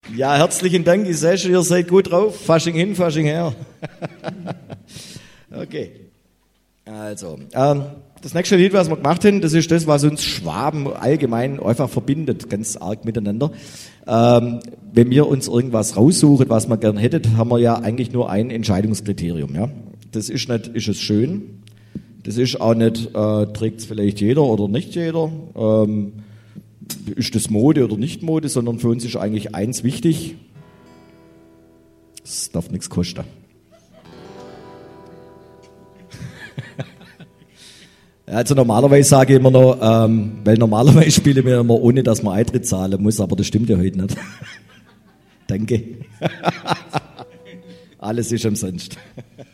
Ja, herzlichen Dank. Ich sehe schon, ihr seid gut drauf. Fasching hin, Fasching her. Okay. Also, das nächste Lied, was wir gemacht haben, das ist das, was uns Schwaben allgemein einfach verbindet, ganz arg miteinander. Wenn wir uns irgendwas raussuchen, was wir gern hätten, haben wir ja eigentlich nur ein Entscheidungskriterium. Ja? Das ist nicht, ist es schön? Das ist auch nicht, trägt es vielleicht jeder oder nicht jeder? Ist das Mode oder nicht Mode? Sondern für uns ist eigentlich eins wichtig. Es darf nichts kosten. Also normalerweise sage ich immer noch, weil normalerweise spielen wir immer ohne, dass man Eintritt zahlen muss, aber das stimmt ja heute nicht. Danke. Alles ist umsonst.